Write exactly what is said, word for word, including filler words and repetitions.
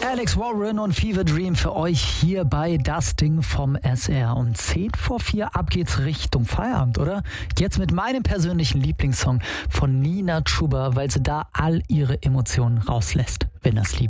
Alex Warren und Fever Dream für euch hier bei Das Ding vom S R. Um zehn vor vier ab geht's Richtung Feierabend, oder? Jetzt mit meinem persönlichen Lieblingssong von Nina Chuba, weil sie da all ihre Emotionen rauslässt, wenn das Liebe